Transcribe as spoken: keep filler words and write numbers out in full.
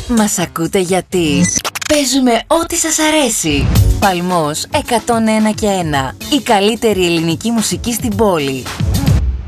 Μας ακούτε γιατί παίζουμε ό,τι σας αρέσει. Παλμός εκατόν ένα και ένα. Η καλύτερη ελληνική μουσική στην πόλη.